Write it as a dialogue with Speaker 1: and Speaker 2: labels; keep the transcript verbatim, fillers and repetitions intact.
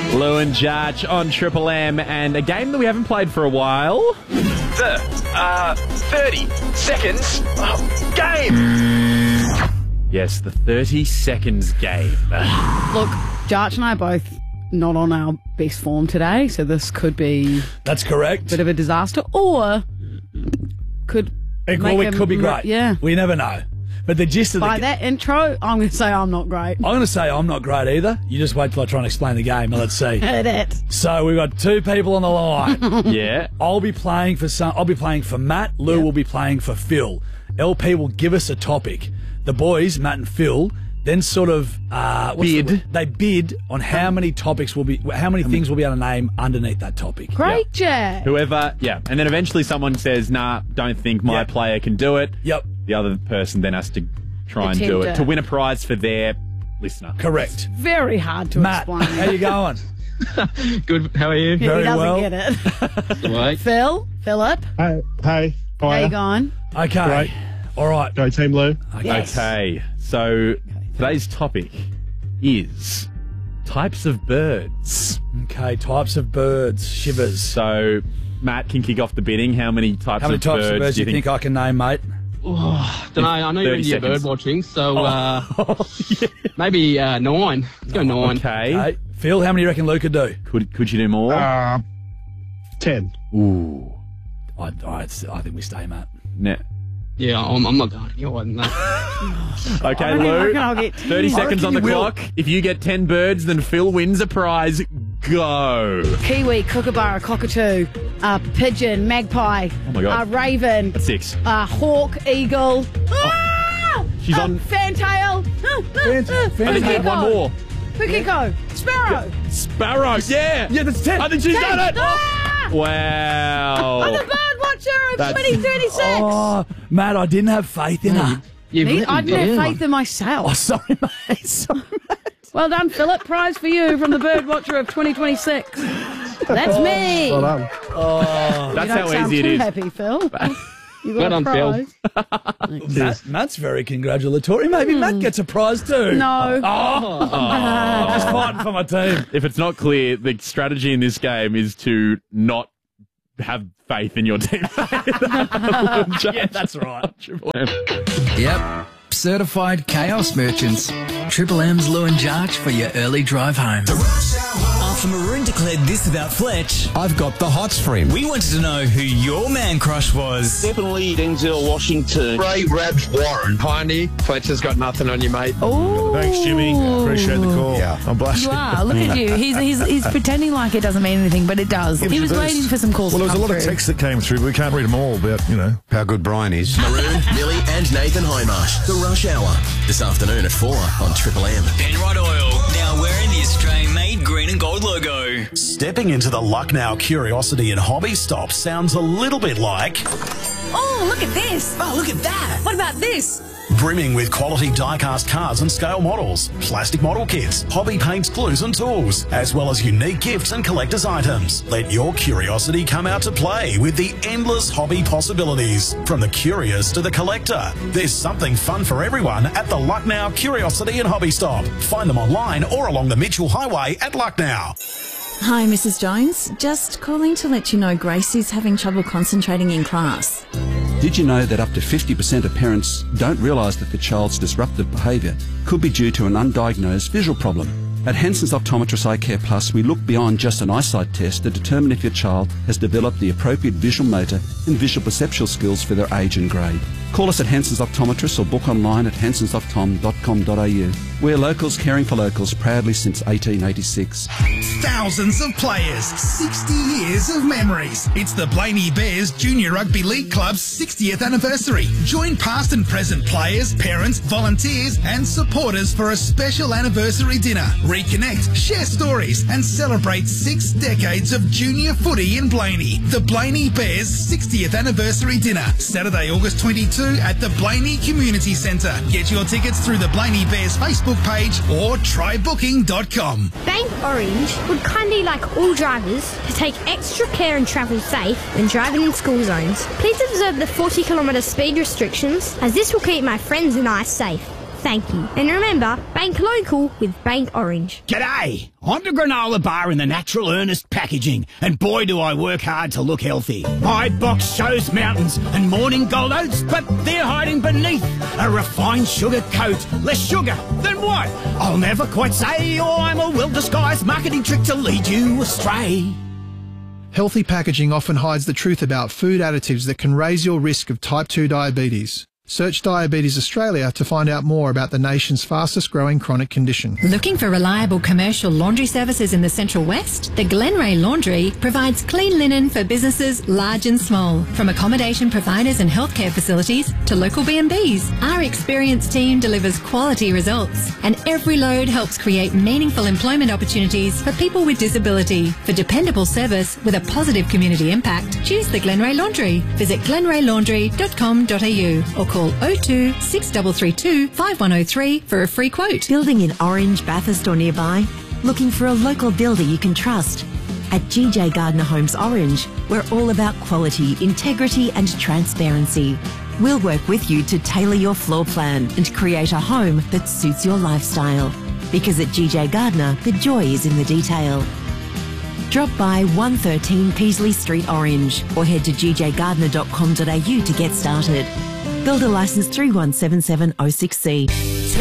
Speaker 1: Lou and Judge on Triple M, and a game that we haven't played for a while.
Speaker 2: The uh, thirty seconds uh, game.
Speaker 1: Yes, the thirty seconds game.
Speaker 3: Look, Jarch and I are both not on our best form today, so this could be
Speaker 4: That's correct.
Speaker 3: a bit of a disaster, or could
Speaker 4: It,
Speaker 3: make
Speaker 4: well, it
Speaker 3: a
Speaker 4: could be
Speaker 3: m-
Speaker 4: great.
Speaker 3: Yeah.
Speaker 4: We never know. But the gist of the
Speaker 3: By
Speaker 4: ga-
Speaker 3: that intro, I'm going to say I'm not great.
Speaker 4: I'm going to say I'm not great either. You just wait till I try and explain the game and let's see.
Speaker 3: Hit it.
Speaker 4: So we've got two people on the line.
Speaker 1: Yeah.
Speaker 4: I'll be playing for some. I'll be playing for Matt. Lou
Speaker 3: Yeah.
Speaker 4: will be playing for Phil. L P will give us a topic. The boys, Matt and Phil, then sort of uh, what's the
Speaker 1: Bid.
Speaker 4: word? They bid on how many topics will be, how many things we'll be able to name underneath that topic.
Speaker 3: Great, Jack.
Speaker 1: Whoever, yeah. And then eventually someone says, nah, don't think my
Speaker 4: Yeah.
Speaker 1: player can do it.
Speaker 4: Yep.
Speaker 1: The other person then has to try and
Speaker 3: Attempt
Speaker 1: do it
Speaker 3: it.
Speaker 1: to win a prize for their listener.
Speaker 4: Correct.
Speaker 3: Very hard to
Speaker 4: Matt,
Speaker 3: explain.
Speaker 4: how you going?
Speaker 5: Good. How are you?
Speaker 3: he
Speaker 4: very
Speaker 3: doesn't
Speaker 4: well.
Speaker 3: get it.
Speaker 5: Right.
Speaker 3: Phil, Philip,
Speaker 6: Hey, hey, how
Speaker 3: how
Speaker 6: are
Speaker 3: you
Speaker 6: you?
Speaker 3: going?
Speaker 4: Okay.
Speaker 6: Great.
Speaker 4: All right.
Speaker 6: Go Team Lou.
Speaker 3: Yes.
Speaker 1: Okay, so today's topic is types of birds.
Speaker 4: Okay. Types of birds. Shivers.
Speaker 1: So Matt can kick off the bidding. How many types,
Speaker 4: How many
Speaker 1: of,
Speaker 4: types
Speaker 1: birds
Speaker 4: of birds
Speaker 1: do
Speaker 4: do you think I can name, mate?
Speaker 5: Oh, don't know. I know you're
Speaker 1: thirty
Speaker 5: into your bird
Speaker 1: seconds.
Speaker 5: watching, so uh,
Speaker 4: Oh, yeah.
Speaker 5: maybe uh, nine. Let's go nine.
Speaker 1: Okay.
Speaker 4: Okay. Phil, how many do you reckon Lou could do?
Speaker 1: Could could you do more?
Speaker 6: Uh, ten.
Speaker 1: Ooh.
Speaker 4: I, I, I think we stay, Matt.
Speaker 1: No.
Speaker 5: Yeah, I'm, I'm not going any higher than that.
Speaker 1: Okay,
Speaker 3: I reckon- I
Speaker 1: Lou.
Speaker 3: reckon I'll get
Speaker 1: thirty
Speaker 3: ten.
Speaker 1: seconds
Speaker 4: I
Speaker 1: on the
Speaker 4: reckon you will.
Speaker 1: clock. If you get ten birds, then Phil wins a prize. Go.
Speaker 3: Kiwi, kookaburra, cockatoo, uh, pigeon, magpie,
Speaker 1: Oh my God.
Speaker 3: Uh, raven,
Speaker 1: That's six.
Speaker 3: uh, hawk, eagle. Ah!
Speaker 1: She's
Speaker 3: uh,
Speaker 1: on-
Speaker 3: Fantail.
Speaker 4: Fan-
Speaker 1: I just need one more.
Speaker 3: Pukiko. Sparrow.
Speaker 1: Sparrow. Yeah.
Speaker 4: Yeah, that's ten.
Speaker 1: I think she's
Speaker 3: Ten.
Speaker 1: done it.
Speaker 3: Ah!
Speaker 1: Wow.
Speaker 3: I'm the bird watcher of
Speaker 1: That's-
Speaker 3: twenty thirty-six.
Speaker 4: Oh, Matt, I didn't have faith in her.
Speaker 5: You've
Speaker 3: Me-
Speaker 5: written
Speaker 3: I didn't have
Speaker 5: down.
Speaker 3: faith in myself.
Speaker 4: Oh, sorry, mate. Sorry, mate.
Speaker 3: Well done, Philip. Prize for you from the bird watcher of twenty twenty-six. That's me.
Speaker 6: Well done.
Speaker 1: That's
Speaker 3: You don't
Speaker 1: how
Speaker 3: sound
Speaker 1: easy it
Speaker 3: too
Speaker 1: is.
Speaker 3: happy, Phil. You got
Speaker 5: Well
Speaker 3: a
Speaker 5: done, Phil.
Speaker 3: prize.
Speaker 4: Matt, Matt's very congratulatory. Maybe Matt gets a prize too.
Speaker 3: No.
Speaker 4: Oh, I'm just fighting for my team.
Speaker 1: If it's not clear, the strategy in this game is to not have faith in your team.
Speaker 4: Yeah, that's right.
Speaker 7: Yep. Certified chaos merchants. Triple M's Lou and Jarch for your early drive home.
Speaker 8: After Maroon declared this about Fletch,
Speaker 9: I've got the hots for him.
Speaker 8: we wanted to know who your man crush was.
Speaker 10: Definitely Denzel Washington. Ray Rabs Warren.
Speaker 9: Piney, Fletcher's got nothing on you, mate.
Speaker 3: Oh.
Speaker 6: Thanks, Jimmy. Appreciate the call.
Speaker 9: Yeah.
Speaker 6: I'm blessed.
Speaker 11: You are. Look at you. He's, he's, he's pretending like it doesn't mean anything, but it does. He was waiting for some calls
Speaker 6: Well,
Speaker 11: to
Speaker 6: there was a
Speaker 11: come
Speaker 6: lot of
Speaker 11: through.
Speaker 6: texts that came through, but we can't read them all about, you know.
Speaker 9: How good Brian is.
Speaker 2: Maroon, Millie and Nathan Highmarsh. The Rush Hour. This afternoon at four on Triple M.
Speaker 8: Penrod Oil, now wearing the Australian-made green and gold logo.
Speaker 10: Stepping into the Lucknow Curiosity and Hobby Stop sounds a little bit like
Speaker 11: Oh, look at this.
Speaker 8: Oh, look at that.
Speaker 11: What about this?
Speaker 10: brimming with quality die-cast cars and scale models, plastic model kits, hobby paints, glues and tools, as well as unique gifts and collector's items. Let your curiosity come out to play with the endless hobby possibilities. From the curious to the collector, there's something fun for everyone at the Lucknow Curiosity and Hobby Stop. Find them online or along the Mitchell Highway at Lucknow.
Speaker 11: Hi, Missus Jones. Just calling to let you know Gracie's having trouble concentrating in class.
Speaker 12: Did you know that up to fifty percent of parents don't realise that the child's disruptive behaviour could be due to an undiagnosed visual problem? At Hanson's Optometrist Eye Care Plus, we look beyond just an eyesight test to determine if your child has developed the appropriate visual motor and visual perceptual skills for their age and grade. Call us at Hanson's Optometrist or book online at hansons optom dot com dot a u. We're locals caring for locals proudly since eighteen eighty-six.
Speaker 13: Thousands of players, sixty years of memories. It's the Blaney Bears Junior Rugby League Club's sixtieth anniversary. Join past and present players, parents, volunteers and supporters for a special anniversary dinner. Reconnect, share stories and celebrate six decades of junior footy in Blaney. The Blaney Bears sixtieth anniversary dinner, Saturday, August twenty-second at the Blaney Community Centre. Get your tickets through the Blaney Bears Facebook page or try booking dot com.
Speaker 14: Bank Orange would kindly like all drivers to take extra care and travel safe when driving in school zones. Please observe the forty kilometre speed restrictions, as this will keep my friends and I safe. Thank you. And remember, bank local with Bank Orange.
Speaker 15: G'day! I'm the granola bar in the Natural Earnest packaging, and boy do I work hard to look healthy. My box shows mountains and morning gold oats, but they're hiding beneath a refined sugar coat. Less sugar than what? I'll never quite say, or I'm a well-disguised marketing trick to lead you astray.
Speaker 16: Healthy packaging often hides the truth about food additives that can raise your risk of type two diabetes. Search Diabetes Australia to find out more about the nation's fastest growing chronic condition.
Speaker 17: Looking for reliable commercial laundry services in the Central West? The Glenray Laundry provides clean linen for businesses large and small. From accommodation providers and healthcare facilities to local B and Bs, our experienced team delivers quality results. And every load helps create meaningful employment opportunities for people with disability. For dependable service with a positive community impact, choose the Glenray Laundry. Visit glenray laundry dot com dot a u or call Call oh two six three three two five one oh three for a free quote.
Speaker 18: Building in Orange, Bathurst or nearby? Looking for a local builder you can trust? At G J Gardner Homes Orange, we're all about quality, integrity and transparency. We'll work with you to tailor your floor plan and create a home that suits your lifestyle. Because at G J Gardner, the joy is in the detail. Drop by one thirteen Peasley Street Orange or head to g j gardner dot com dot a u to get started. Builder licence three one seven seven oh six C.